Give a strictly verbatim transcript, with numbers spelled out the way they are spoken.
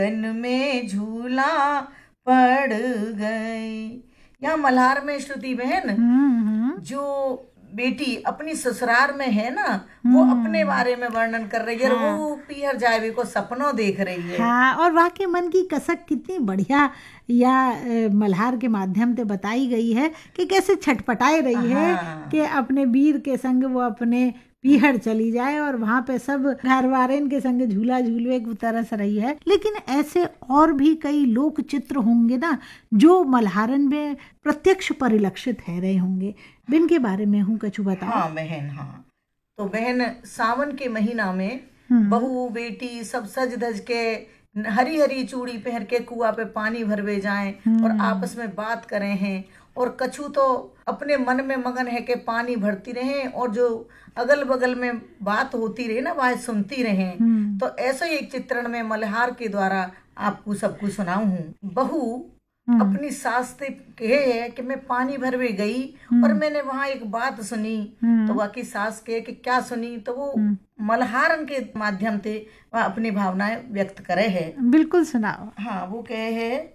गगन में झूला पड़ गई। यहाँ मल्हार में श्रुति बहन जो बेटी अपनी ससुराल में है ना, वो अपने बारे में वर्णन कर रही है। हाँ। वो पीहर जावे को सपनों देख रही है। हाँ, और वाकई मन की कसक कितनी बढ़िया या मल्हार के माध्यम से बताई गई है कि कैसे छटपटाए रही है। हाँ। कि अपने वीर के संग वो अपने पीहर चली जाए और वहाँ पे सब घरवारेन के संग झूला झूलवे की तरस रही है। लेकिन ऐसे और भी कई लोक चित्र होंगे ना जो मल्हारन में प्रत्यक्ष परिलक्षित है रहे होंगे, बिन के बारे में हूँ कछु बताओ। हाँ बहन, हाँ तो बहन सावन के महीना में बहू बेटी सब सज धज के हरी हरी चूड़ी पहन के कुआ पे पानी भरवे जाएं और आपस में बात करें हैं, और कछु तो अपने मन में मगन है कि पानी भरती रहे और जो अगल बगल में बात होती रहे ना वह सुनती रहे। तो ऐसा ही एक चित्रण में मल्हार के द्वारा आपको सब कुछ सुनाऊं हूँ। बहू अपनी सास से कहे है कि मैं पानी भरवे गई और मैंने वहां एक बात सुनी। तो वह की सास कहे कि क्या सुनी, तो वो मल्हारन के माध्यम से वह अपनी भावनाएं व्यक्त करे है। बिल्कुल सुनाओ। हाँ, वो कहे है